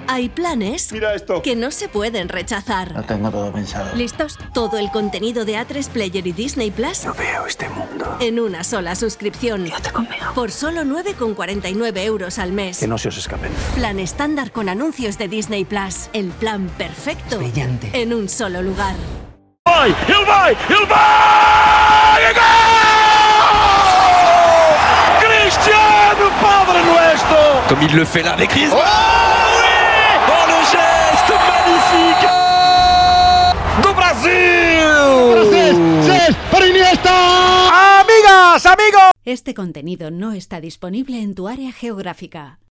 Hay planes Mira esto. que no se pueden rechazar. Lo tengo todo pensado. ¿Listos? Todo el contenido de A3 Player y Disney Plus No veo este mundo. en una sola suscripción. Quédate conmigo. Por solo 9,49 euros al mes. Que no se os escapen. Plan estándar con anuncios de Disney Plus. El plan perfecto. Brillante. En un solo lugar. Il vai! E gol! Cristiano Padre Nuestro! Comme il le fait là avec Griezmann. Oh le geste magnifique Do Brasil! Amigas, amigos. Este contenido no está disponible en tu área geográfica.